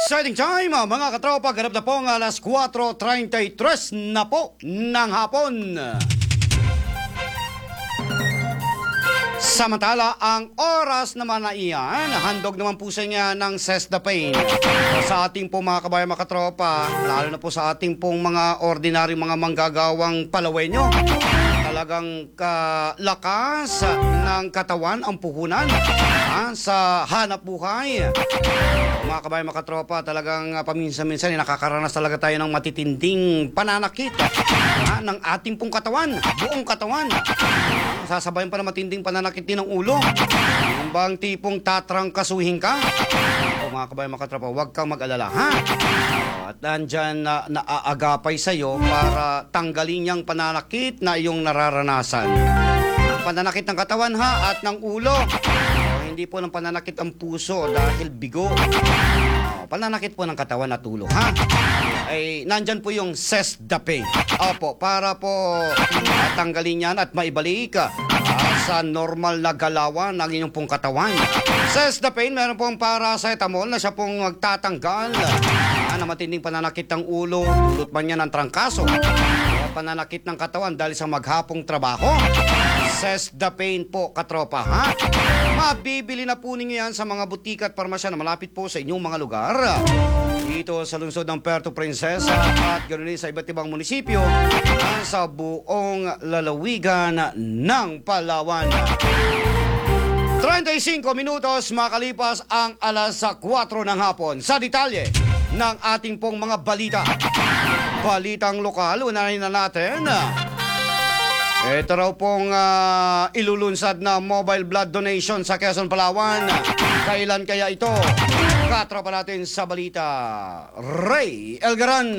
Exciting time, mga katropa. Ganap na po ang alas 4:33 na po ng hapon. Samantala, ang oras naman na iyan, handog naman po sa inyo ng Cess the Pain. Sa ating po mga kabayan, mga katropa, lalo na po sa ating pong mga ordinaryong mga manggagawang palawenyo. Talagang lakas ng katawan ang puhunan sa hanap buhay. Mga kabayan, mga katropa, talagang paminsan-minsan nakakaranas talaga tayo ng matitinding pananakit ng ating pong katawan, buong katawan. Sasabayan pa na matinding pananakit din ng ulo. Ang bang tipong tatrangkasuhin ka? O mga kabayan, mga katropa, huwag kang mag-alala, ha? At nandyan na naaagapay sa'yo para tanggalin niyang pananakit na iyong nararanasan. Ang pananakit ng katawan, ha, at ng ulo. Hindi po ng pananakit ang puso dahil bigo. Pananakit po ng katawan at ulo, ha? Ay nandyan po yung Cess the Pain. Opo, para po tanggalin yan at maibalik sa normal na galawan ng inyong pong katawan. Cess the Pain, meron pong paracetamol na siya pong magtatanggal na matinding pananakit ng ulo, dulot man yan ng trangkaso, pananakit ng katawan dahil sa maghapong trabaho. Cess the Pain po, katropa, ha? Mabibili na po ninyo yan sa mga butika at parmasya na malapit po sa inyong mga lugar. Dito sa lungsod ng Puerto Princesa at ganoon din sa iba't ibang munisipyo sa buong lalawigan ng Palawan. 35 minutos makalipas ang alas 4 ng hapon. Sa detalye ng ating pong mga balita. Balitang lokal, unahin na natin. Ito raw pong ilulunsad na mobile blood donation sa Quezon, Palawan. Kailan kaya ito? Katropa natin sa balita, Ray Elgaran.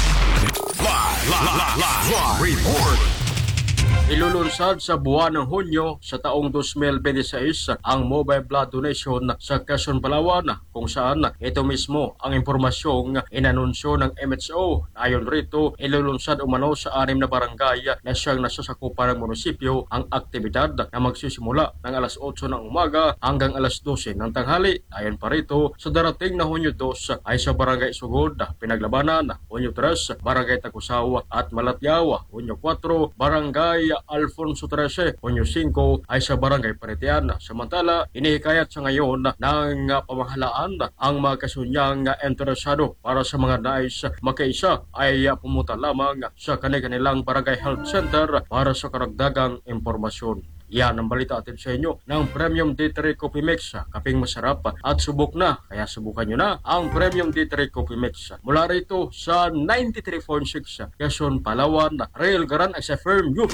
Report. Ilulunsad sa buwan ng Hunyo sa taong 2026 ang mobile blood donation sa Quezon, Palawan, kung saan ito mismo ang impormasyong inanunsyo ng MHO. Ayon rito, ilulunsad umano sa 6 na barangay na siyang nasasakupan ng munisipyo ang aktibidad na magsisimula ng alas 8 ng umaga hanggang alas 12 ng tanghali. Ayon pa rito, sa darating na Hunyo 2 ay sa Barangay Sugod, Pinaglabanan, Hunyo 3, Barangay Tagusaw at Malatyaw, Hunyo 4, Barangay Alfonso 13, Hunyo 5 ay sa Barangay Paritian. Samantala, inihikayat sa ngayon ng pamahalaan ang mga kasunyang interesado para sa mga nais makaisa ay pumunta lamang sa kanilang Barangay Health Center para sa karagdagang impormasyon. Yan ang balita atin sa inyo ng Premium D3 Coffee Mix. Kaping masarap at subok na, kaya subukan nyo na ang Premium D3 Coffee Mix. Mula rito sa 93.6 Quezon, Palawan, Rail Garan as a firm youth.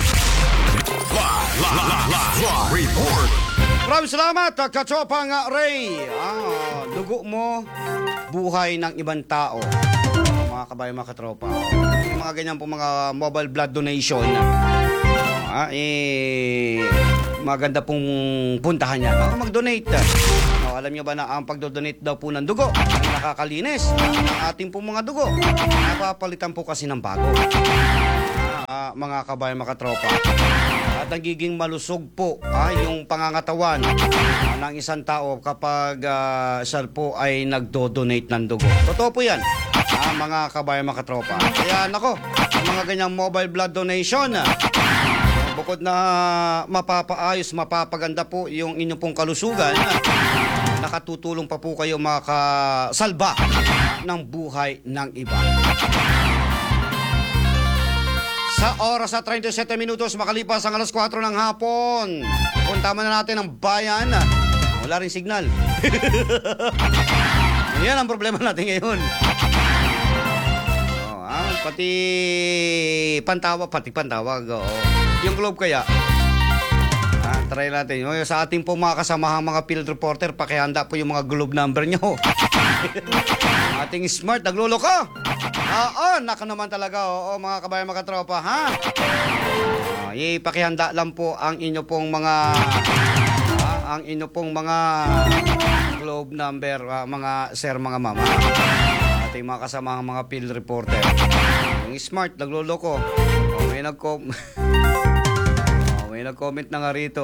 Report. Maraming salamat, kachopang Ray. Dugo mo, buhay ng ibang tao. Mga kabayan, mga katropa. Yung mga ganyan po mga mobile blood donation. Maganda pong puntahan niya. Mag-donate. Alam niyo ba na ang pagdodonate daw po ng dugo ay nakakalinis ng ating pong mga dugo. Napapalitan po kasi ng bago. Mga kabayan, mga katropa. At nagiging malusog po yung pangangatawan ng isang tao kapag siya po ay nagdo-donate ng dugo. Totoo po yan, mga kabayan, mga katropa. Kaya nako, mga ganyang mobile blood donation, bukod na mapapaayos, mapapaganda po yung inyong pong kalusugan, nakatutulong pa po kayo makasalba ng buhay ng iba. Sa oras na 37 minutos makalipas ang alas 4 ng hapon, punta na natin ang bayan. Wala rin signal. Yan ang problema natin ngayon. Pati pantawag. Yung globe kaya. Try natin. Sa ating po mga kasamahang mga field reporter, pakihanda po yung mga globe number nyo. Ating smart, nagluloko. Naka naman talaga. Mga kabayan, mga tropa, ha? Ipakihanda lang po ang inyo pong mga globe number, mga sir, mga mama. Ating mga kasamahang mga field reporter. Yung smart, nagluloko. May nag-comment na nga rito.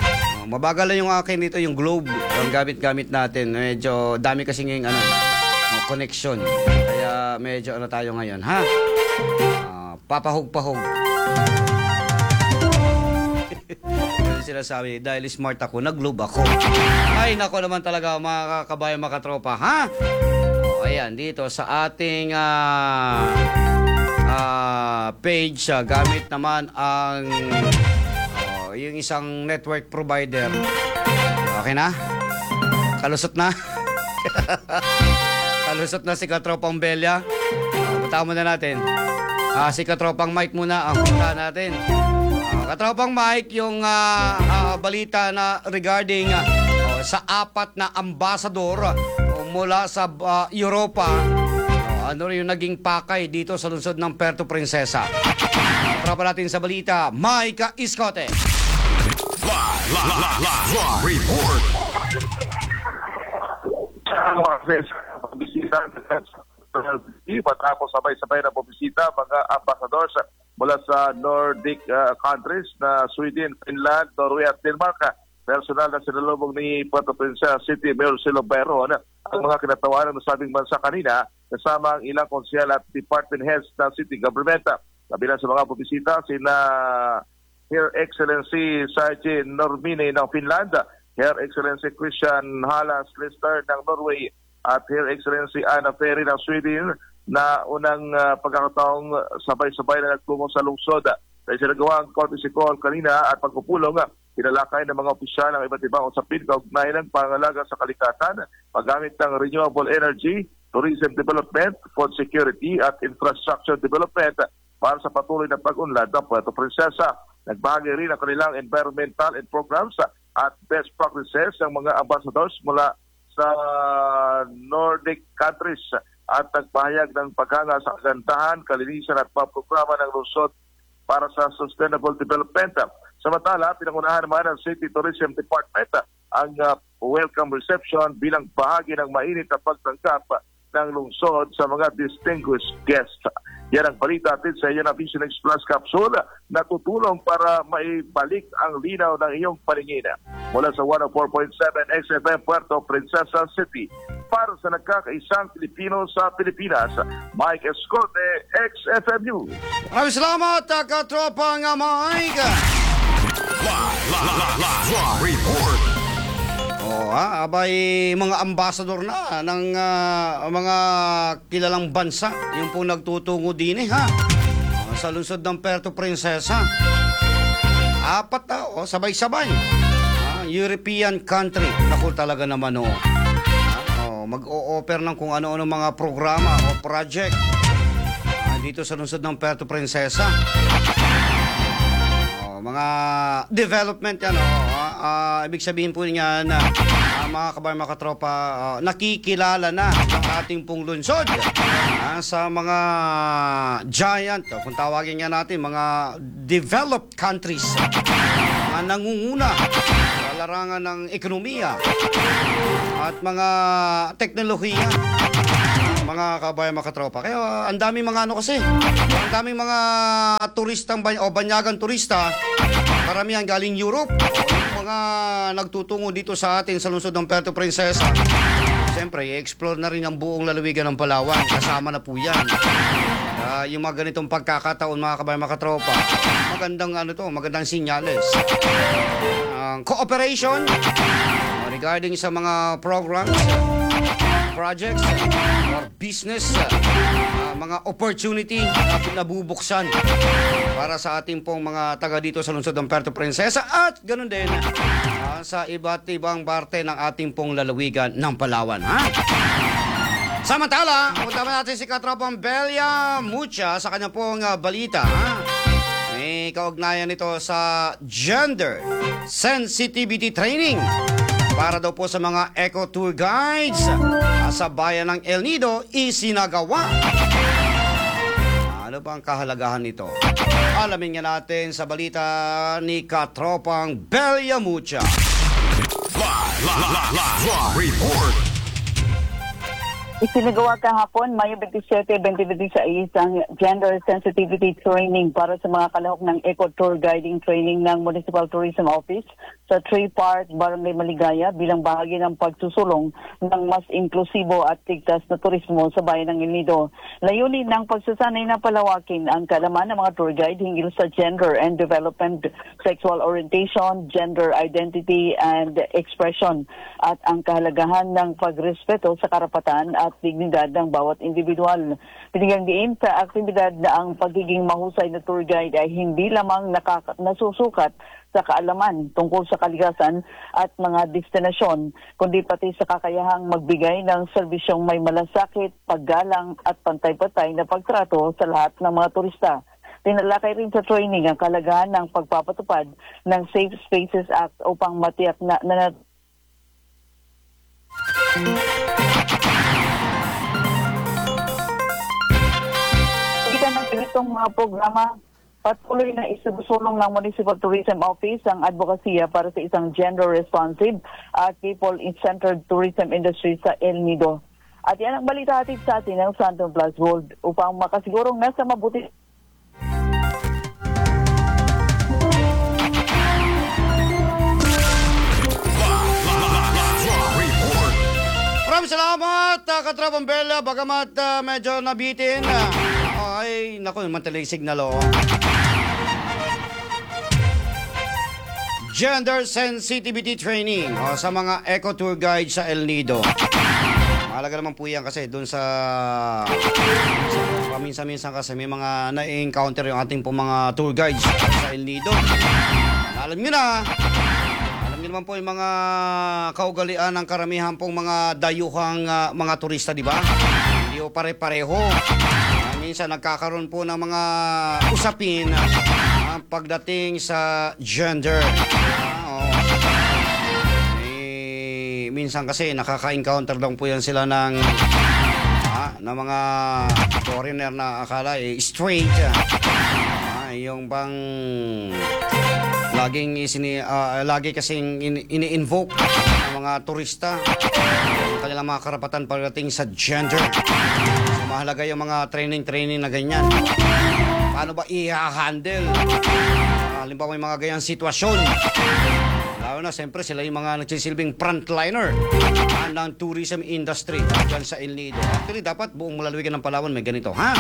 Mabagal lang yung akin dito, yung globe. Ang gamit-gamit natin. Medyo dami kasi ngayong connection. Kaya medyo ano tayo ngayon, ha? Papahog-pahog. Sinasabi, dahil smart ako, nag-lube ako. Ay, nako naman talaga mga kabayan, mga katropa, ha? Ayan, dito sa ating page, gamit naman ang yung isang network provider. Okay na? Kalusot na? Kalusot na si Katropang Belia. Punta muna natin. Si Katropang Mike muna ang punta natin. Katropang Mike, yung balita na regarding sa 4 na ambasador mula sa Europa, ano yung naging pakay dito sa lungsod ng Puerto Princesa. Tropa natin sa balita, Mike Iskote. Live report. Bisita matapos sabay-sabay na bumisita mga ambassadors mula sa Nordic countries na Sweden, Finland, Norway at Denmark. Personal na sinalubong ni Puerto Princesa City Mayor Silobero ang mga kinatawanan ng sabing bansa kanina kasama ang ilang konsyel at department heads ng city government. Kabilang sa mga bumisita sina Her Excellency Sergei Normine ng Finland, Her Excellency Christian Halas Lister ng Norway at Her Excellency Anna Ferry ng Sweden na unang pagkakataong sabay-sabay na nagtungo sa lungsod. Dahil sinagawa ang courtesy call kanina at pagpupulong, pinalakay ng mga opisyal ng iba't ibang usapin kaugnay ng pangalaga sa kalikatan, paggamit ng renewable energy, tourism development, food security at infrastructure development para sa patuloy na pag-unlad ng Puerto Princesa. Nagbahagi rin ang kanilang environmental and programs at best practices ng mga ambassadors mula sa Nordic countries at nagpahayag ng paghanga sa kagandahan, kalinisan at programa ng lungsod para sa sustainable development. Samantala, pinangunahan naman ng City Tourism Department ang welcome reception bilang bahagi ng mainit na pagtanggap ng lungsod sa mga distinguished guests. Yan ang balita atin sa iyo na Vision X Plus Capsule na tutulong para maibalik ang linaw ng iyong paningin. Mula sa 104.7 XFM Puerto Princesa City, para sa nagkakaisang Pilipino sa Pilipinas, Mike Escote, XFM News. Maraming salamat, Katropang Mike. Live report. Abay mga ambassador na ng mga kilalang bansa yung pong nagtutungo din sa lungsod ng Puerto Princesa. 4 na sabay-sabay. European country. Naku talaga naman mag-o-offer ng kung ano-ano mga programa o project dito sa lungsod ng Puerto Princesa. Mga development yan. Ibig sabihin po niya na mga kabayan, mga katropa, nakikilala na ang ating pong lungsod sa mga giant, kung tawagin nga natin, mga developed countries na nangunguna sa larangan ng ekonomiya at mga teknolohiya, mga kabayan, mga katropa. Kaya ang daming mga ang daming mga turistang banyagang turista, karamihan galing Europe, mga nagtutungo dito sa atin sa lungsod ng Puerto Princesa. Siyempre, i-explore na rin ang buong lalawigan ng Palawan. Kasama na po yan. Yung mga ganitong pagkakataon, mga kabayan, mga katropa, magandang sinyales. Cooperation regarding sa mga programs, projects, or business, mga opportunity na nabubuksan para sa ating pong mga taga dito sa lungsod ng Puerto Princesa at ganun din sa iba't ibang parte ng ating pong lalawigan ng Palawan. Samantala, punta natin si Katropang Belia Mucha sa kanya pong balita. May kaugnayan nito sa gender sensitivity training para daw po sa mga eco tour guides sa bayan ng El Nido isinagawa. Ano ba ang kahalagahan nito? Alamin nga natin sa balita ni Katropang Belia Mucha. Live report. Isinagawa kahapon, Mayo 27, 2026, ang gender sensitivity training para sa mga kalahok ng eco tour guiding training ng Municipal Tourism Office sa Tree Park, Barangay Maligaya bilang bahagi ng pagsusulong ng mas inklusibo at tigtas na turismo sa bayan ng El Nido. Layunin ng pagsasanay na palawakin ang kaalaman ng mga tour guide hinggil sa gender and development, sexual orientation, gender identity and expression at ang kahalagahan ng pagrespeto sa karapatan at dignidad ng bawat individual. Binigyang diin sa aktibidad na ang pagiging mahusay na tour guide ay hindi lamang nasusukat sa kaalaman tungkol sa kalikasan at mga destinasyon, kundi pati sa kakayahang magbigay ng serbisyong may malasakit, paggalang at pantay-pantay na pagtrato sa lahat ng mga turista. Tinalakay rin sa training ang kalagahan ng pagpapatupad ng Safe Spaces Act upang matiyak na ng ganitong mga programa. Patuloy na isusulong ng Municipal Tourism Office ang advokasya para sa isang gender-responsive at people-centered tourism industry sa El Nido. At yan ang balita hatid sa atin ng Santon Plus Gold upang makasigurong nasa mabuti. Maraming salamat, Katrapang Bella. Bagamat medyo nabitin. Ay, naku, mataling signal, oh. Gender sensitivity training sa mga eco tour guide sa El Nido. Mahalaga naman po yan kasi doon sa paminsan-minsan kasi may mga na-encounter yung ating po mga tour guides sa El Nido. Alam nyo naman po yung mga kaugalian ng karamihan pong mga dayuhang mga turista, di ba? Hindi po pare-pareho. Minsan nagkakaroon po ng mga usapin pagdating sa gender. Minsan kasi nakaka-encounter lang po yan sila ng mga foreigner na akala straight. Yung bang lagi kasing ini-invoke ng mga turista ang kanilang mga karapatan pagdating sa gender. So, mahalaga yung mga training na ganyan. Paano ba i-handle? Halimbawa may mga ganyang sitwasyon. Lalo na, siyempre, sila yung mga nagsisilbing frontliner ng tourism industry dyan sa El Nido. Actually, dapat buong lalawigan ng Palawan may ganito, ha?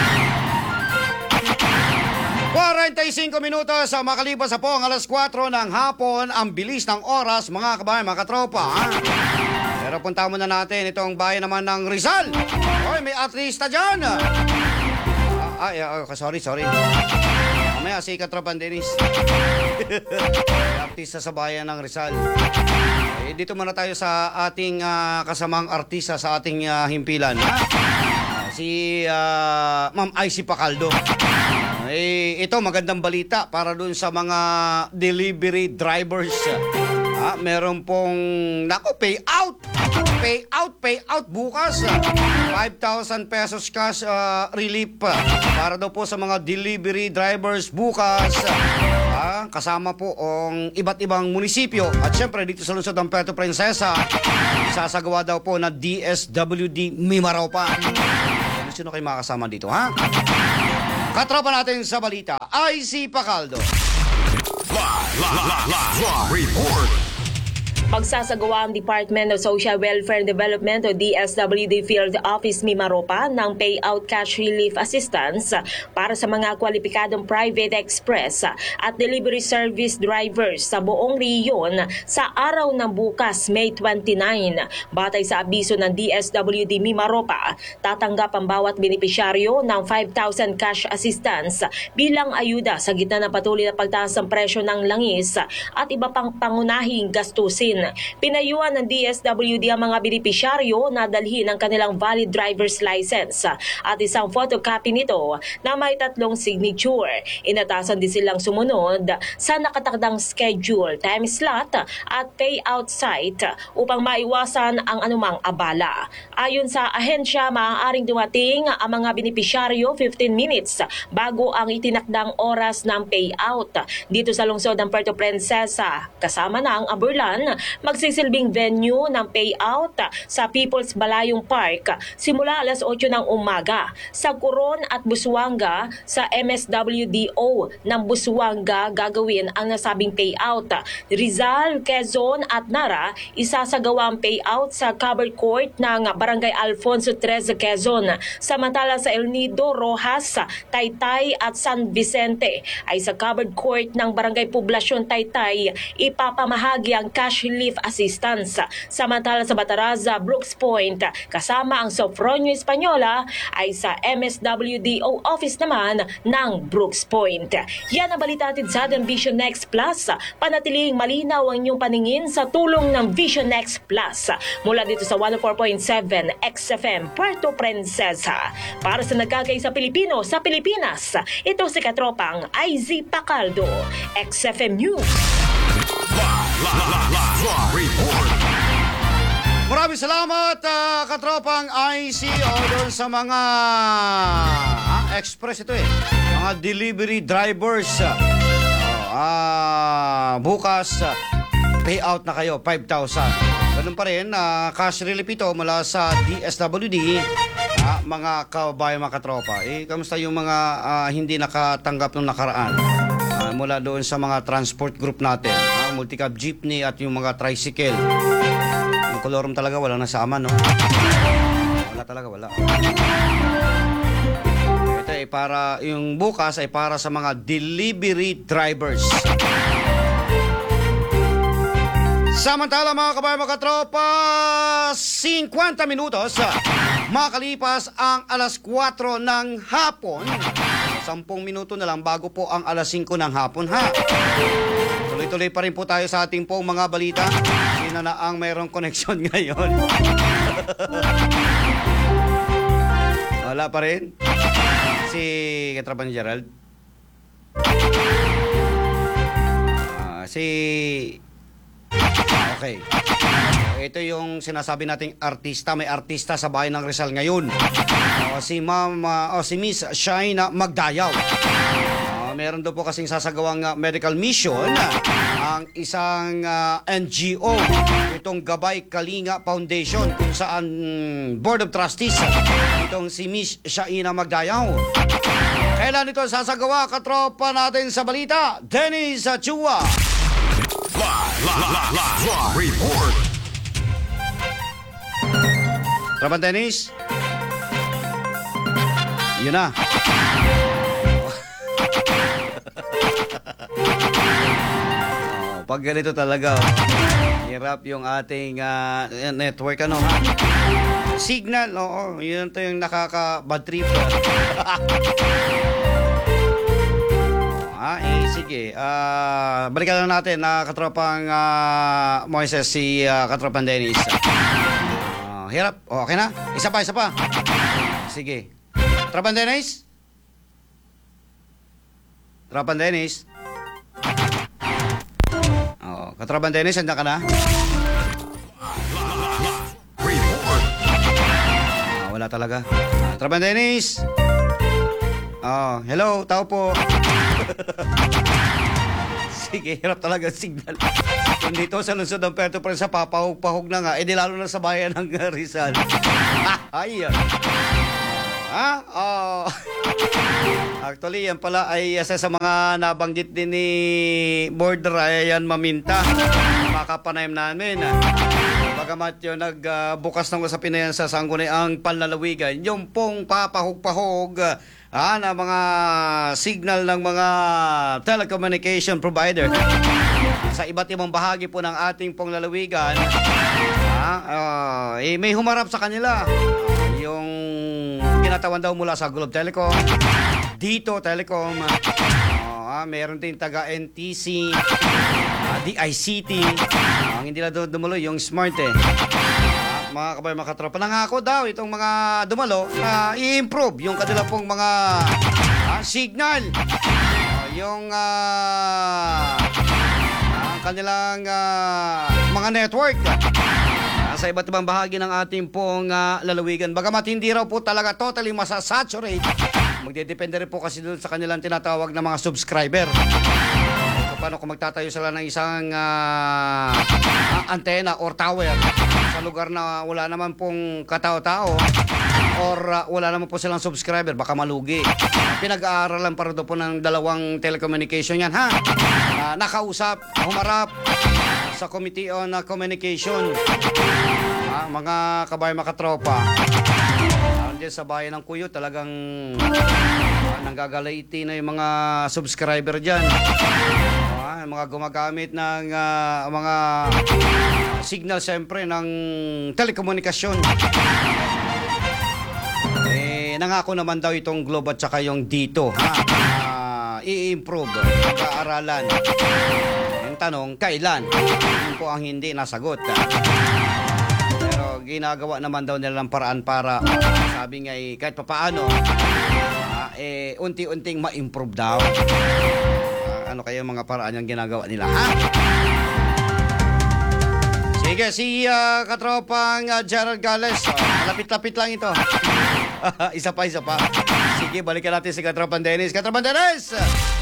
45 minutos makalipas sa po ang alas 4 ng hapon. Ang bilis ng oras, mga kabayan, mga katropa, ha? Pero punta muna natin itong bayan naman ng Rizal. Oy, may artista dyan. Sorry. Mamaya si Katropan Dennis. Artista sa bayan ng Rizal. Dito muna tayo sa ating kasamang artista sa ating himpilan. Si Ma'am Icy Pacaldo. Ito magandang balita para dun sa mga delivery drivers. Meron pong payout bukas. 5,000 pesos cash relief para daw po sa mga delivery drivers bukas. Kasama po ang iba't ibang munisipyo at syempre dito sa lungsod ng Puerto Princesa sasagawa daw po na DSWD Mimaropa. Sino kayo makakasama dito, ha? Katropa natin sa balita, Icy Pacaldo. Report. Pagsasagawa ang Department of Social Welfare and Development o DSWD Field Office Mimaropa ng Payout Cash Relief Assistance para sa mga kwalipikadong private express at delivery service drivers sa buong rehiyon sa araw ng bukas, May 29. Batay sa abiso ng DSWD Mimaropa, tatanggap ang bawat benepisyaryo ng 5,000 cash assistance bilang ayuda sa gitna ng patuloy na pagtaas ng presyo ng langis at iba pang pangunahing gastusin. Pinayuhan ng DSWD ang mga benepisyaryo na dalhin ang kanilang valid driver's license at isang photocopy nito na may 3 signature. Inatasan din silang sumunod sa nakatakdang schedule, time slot at payout site upang maiwasan ang anumang abala. Ayon sa ahensya, maaaring dumating ang mga benepisyaryo 15 minutes bago ang itinakdang oras ng payout dito sa lungsod ng Puerto Princesa, kasama na ang Aburlan magsisilbing venue ng payout sa People's Balayong Park simula alas 8 ng umaga. Sa Coron at Busuanga sa MSWDO ng Busuanga gagawin ang nasabing payout. Rizal, Quezon at Nara isasagawa ang payout sa covered court ng Barangay Alfonso 13, Quezon. Samantala sa El Nido, Rojas, Taytay at San Vicente ay sa covered court ng Barangay Poblacion Taytay ipapamahagi ang cash relief assistance. Samantala sa Bataraza, Brooks Point kasama ang Sofronio Española ay sa MSWDO office naman ng Brooks Point. Yan ang balita natin sa ating Vision Next Plus. Panatiling malinaw ang inyong paningin sa tulong ng Vision Next Plus. Mula dito sa 104.7 XFM Puerto Princesa. Para sa nagkakaisa Pilipino sa Pilipinas, ito si Katropang IZ Pacaldo, XFM News. Live report. Maraming salamat, Katropang ICO, doon sa mga express ito mga delivery drivers. Bukas, payout na kayo, 5,000. Ganun pa rin, cash relief ito mula sa DSWD, mga kabayan, mga katropa. Kamusta yung mga hindi nakatanggap ng nakaraan? Mula doon sa mga transport group natin, multicab jeepney at yung mga tricycle. Yung kolorum talaga wala na sa ama, no? Wala talaga, wala. Ito ay para, yung bukas ay para sa mga delivery drivers. Samantala mga kabayan, mga katropa, 50 minutos makalipas ang alas 4 ng hapon. 10 minuto na lang bago po ang alas 5 ng hapon, ha? Tuloy-tuloy pa rin po tayo sa ating pong mga balita. Sino na ang mayroong koneksyon ngayon? Wala pa rin? Si Katrapan ni Gerald? Okay. Ito yung sinasabi nating artista. May artista sa bayan ng Rizal ngayon. Si Miss Shaina Magdayaw. Meron doon po kasing sasagawang medical mission ang isang NGO, itong Gabay Kalinga Foundation, kung saan Board of Trustees itong si Miss Shaina Magdayaw. Kailan ito sasagawa, katropa natin sa balita? Dennis Chua. Live report. Trapan Dennis? Yun na. Pag ganito talaga, hirap yung ating network, ano, ha? Signal, oo, yun to yung nakaka-bad trip. Sige, balikan lang natin na katropang Moises, si katropang Dennis. Hirap, okay na? Isa pa. Sige. Katropang Dennis? Katropang Dennis? Katropang Dennis, handa ka na? Report. Wala talaga. Katropang Dennis? Hello, tao po. Sige, hirap talaga signal. Kung dito sa lungsod ng Puerto Princesa, papahog-pahog na nga, di lalo na sa bayan ng Rizal. Ay, Actually, yan pala ay isa sa mga nabanggit din ni Border, ay yan maminta. Makapanayam namin. Bagamat yun nagbukas ng usapin na yan sa Sangguniang Panlalawigan, yung pong papahog-pahog na mga signal ng mga telecommunication provider sa iba't ibang bahagi po ng ating pong lalawigan, may humarap sa kanila. Yung kinatawan daw mula sa Globe Telecom, Dito Telecom, meron din taga NTC, DICT, ang hindi na doon dumalo yung Smart mga kabayan, mga katropa. Nangako daw itong mga dumalo na i-improve yung kanila pong mga signal, yung ang kanilang mga network sa iba't ibang bahagi ng ating pong lalawigan. Bagamat hindi raw po talaga totally masasaturate, magdedepende rin po kasi doon sa kanilang tinatawag na mga subscriber. Ito paano kung magtatayo sila ng isang antena or tower sa lugar na wala naman pong katao-tao or wala naman po silang subscriber, baka malugi. Pinag-aaralan para doon po ng dalawang telecommunication yan, ha? Nakausap, humarap sa Committee on Communication. Mga kabayan, makatropa. Diyan sa bayan ng Kuyo, talagang nanggagalaiti na yung mga subscriber dyan. Mga gumagamit ng mga signal siyempre ng telekomunikasyon. Nangako naman daw itong Globe at saka yung dito, i-improve, pag-aaralan. Yung tanong, kailan? Yun po ang hindi nasagot. Pero ginagawa naman daw nila ng paraan para, sabi nga kahit papaano, unti-unting ma-improve daw. Ano kayo mga paraan yung ginagawa nila, ha? Sige, si katropang Gerald Gales, lapit-lapit lang ito. Isa pa. Sige, balikan natin si Katropan Dennis. Katropan Dennis!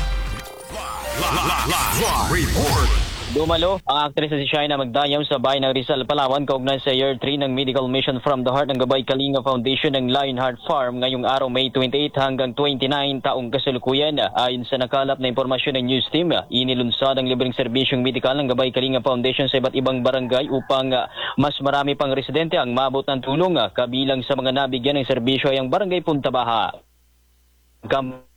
Live report. Dumalo ang aktres na si Shaina Magdayam sa bayan ng Rizal, Palawan kaugnay sa Year 3 ng Medical Mission from the Heart ng Gabay Kalinga Foundation ng Lionheart Farm ngayong araw May 28 hanggang 29 taong kasalukuyan. Ayon sa nakalap na impormasyon ng news team, inilunsad ang libreng serbisyong medikal ng Gabay Kalinga Foundation sa iba't ibang barangay upang mas marami pang residente ang maabot ng tulong. Kabilang sa mga nabigyan ng serbisyo ay ang Barangay Punta Baha,